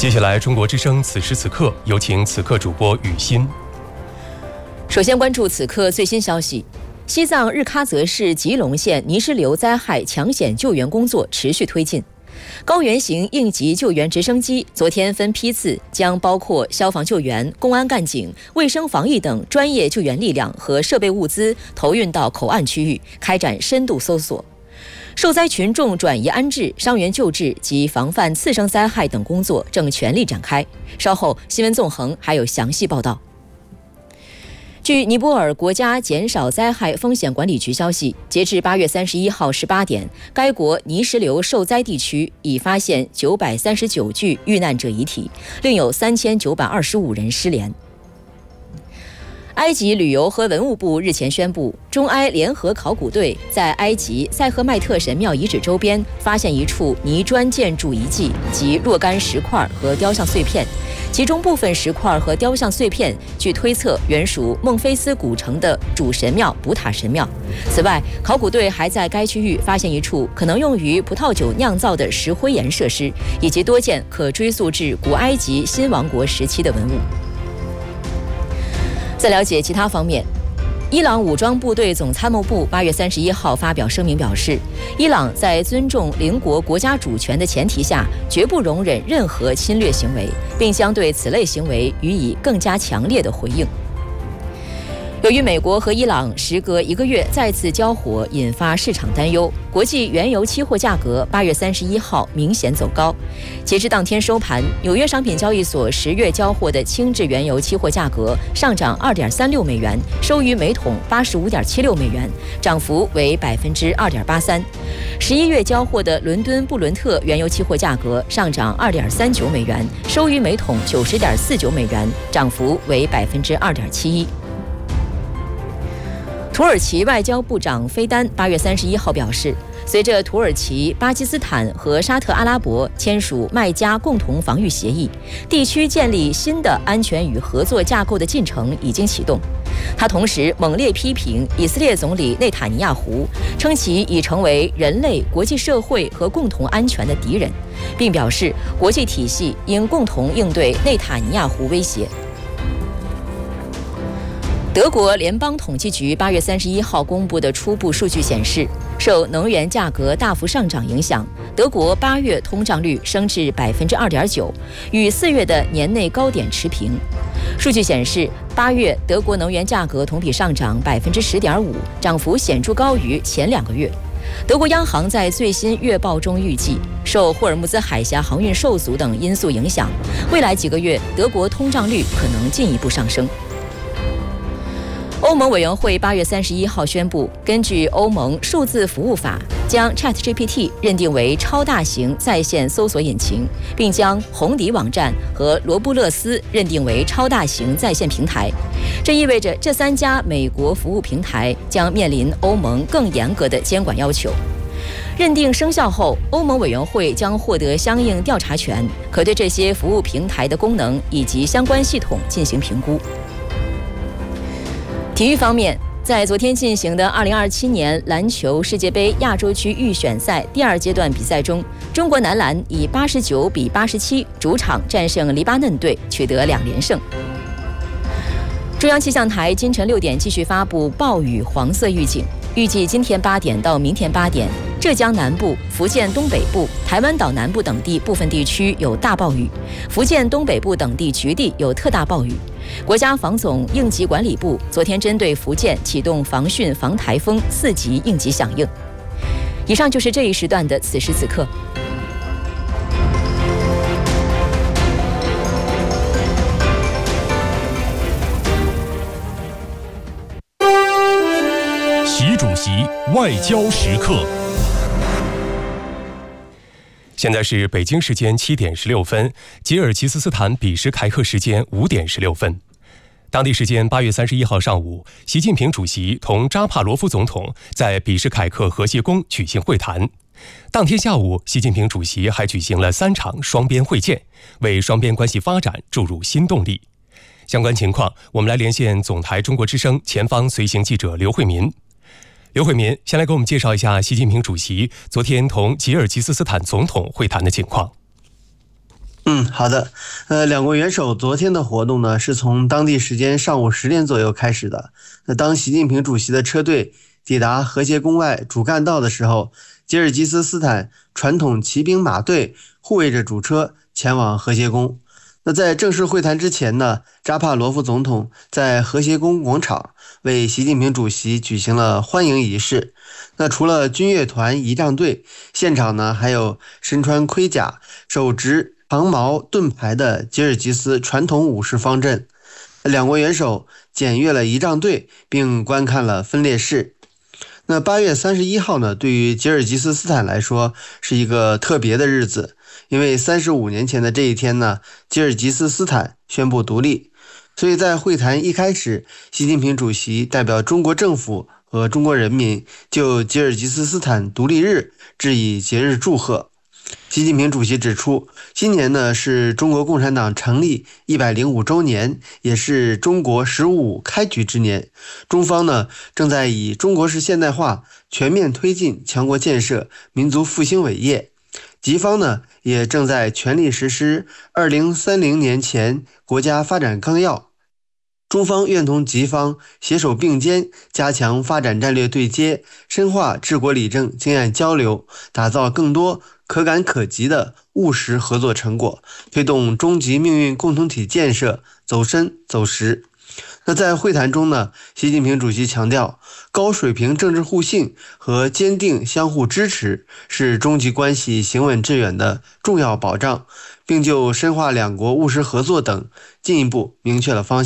接下来，中国之声此时此刻，有请此刻主播雨欣。 首先关注此刻最新消息：西藏日喀则市吉隆县泥石流灾害抢险救援工作持续推进。高原型应急救援直升机昨天分批次将包括消防救援、公安干警、卫生防疫等专业救援力量和设备物资投运到口岸区域，开展深度搜索。受灾群众转移安置、伤员救治及防范次生灾害等工作正全力展开。稍后新闻纵横还有详细报道。据尼泊尔国家减少灾害风险管理局消息，截至8月31号18点，该国泥石流受灾地区已发现939具遇难者遗体，另有3925人失联。埃及旅游和文物部日前宣布，中埃联合考古队在埃及塞赫迈特神庙遗址周边发现一处泥砖建筑遗迹及若干石块和雕像碎片，其中部分石块和雕像碎片据推测原属孟菲斯古城的主神庙卜塔神庙。此外，考古队还在该区域发现一处可能用于葡萄酒酿造的石灰岩设施，以及多件可追溯至古埃及新王国时期的文物。在了解其他方面，伊朗武装部队总参谋部8月31号发表声明表示，伊朗在尊重邻国国家主权的前提下，绝不容忍任何侵略行为，并将对此类行为予以更加强烈的回应。由于美国和伊朗时隔1个月再次交火，引发市场担忧，国际原油期货价格8月31号明显走高。截至当天收盘，纽约商品交易所10月交货的轻质原油期货价格上涨2.36美元，收于每桶85.76美元，涨幅为2.83%。11月交货的伦敦布伦特原油期货价格上涨2.39美元，收于每桶90.49美元，涨幅为2.71%。土耳其外交部长菲丹8月31号表示，随着土耳其、巴基斯坦和沙特阿拉伯签署麦加共同防御协议，地区建立新的安全与合作架构的进程已经启动。他同时猛烈批评以色列总理内塔尼亚胡，称其已成为人类、国际社会和共同安全的敌人，并表示国际体系应共同应对内塔尼亚胡威胁。德国联邦统计局8月31号公布的初步数据显示，受能源价格大幅上涨影响，德国8月通胀率升至2.9%，与4月的年内高点持平。数据显示，8月德国能源价格同比上涨10.5%，涨幅显著高于前2个月。德国央行在最新月报中预计，受霍尔木兹海峡航运受阻等因素影响，未来几个月德国通胀率可能进一步上升。欧盟委员会8月31号宣布，根据欧盟数字服务法，将 ChatGPT 认定为超大型在线搜索引擎，并将红底网站和罗布勒斯认定为超大型在线平台。这意味着这3家美国服务平台将面临欧盟更严格的监管要求。认定生效后，欧盟委员会将获得相应调查权，可对这些服务平台的功能以及相关系统进行评估。体育方面，在昨天进行的2027年篮球世界杯亚洲区预选赛第2阶段比赛中，中国男篮以89-87主场战胜黎巴嫩队，取得2连胜。中央气象台今晨6点继续发布暴雨黄色预警，预计今天8点到明天8点，浙江南部、福建东北部、台湾岛南部等地部分地区有大暴雨，福建东北部等地局地有特大暴雨。国家防总应急管理部昨天针对福建启动防汛防台风4级应急响应。以上就是这一时段的此时此刻。 习主席外交时刻。现在是北京时间7点16分，吉尔吉斯斯坦比什凯克时间5点16分。当地时间8月31号上午，习近平主席同扎帕罗夫总统在比什凯克和谐宫举行会谈。当天下午，习近平主席还举行了3场双边会见，为双边关系发展注入新动力。相关情况，我们来连线总台中国之声前方随行记者刘慧民。刘慧民，先来给我们介绍一下习近平主席昨天同吉尔吉斯斯坦总统会谈的情况。 好的。两国元首昨天的活动呢，是从当地时间上午10点左右开始的。当习近平主席的车队抵达和谐宫外主干道的时候，吉尔吉斯斯坦传统骑兵马队护卫着主车前往和谐宫。在正式会谈之前呢，扎帕罗夫总统在和谐宫广场为习近平主席举行了欢迎仪式。除了军乐团仪仗队，现场呢还有身穿盔甲、手执长矛盾牌的吉尔吉斯传统武士方阵。两国元首检阅了仪仗队，并观看了分列式。8月31号呢，对于吉尔吉斯斯坦来说是一个特别的日子，因为35年前的这一天呢，吉尔吉斯斯坦宣布独立。所以在会谈一开始，习近平主席代表中国政府和中国人民就吉尔吉斯斯坦独立日致以节日祝贺。习近平主席指出，今年呢是中国共产党成立105周年，也是中国“十五五”开局之年。中方呢正在以中国式现代化全面推进强国建设、民族复兴伟业。吉方呢也正在全力实施2030年前国家发展纲要。中方愿同吉方携手并肩，加强发展战略对接，深化治国理政经验交流，打造更多可感可及的务实合作成果，推动终极命运共同体建设走深走实。在会谈中呢，习近平主席强调，高水平政治互信和坚定相互支持是中吉关系行稳致远的重要保障，并就深化两国务实合作等进一步明确了方向。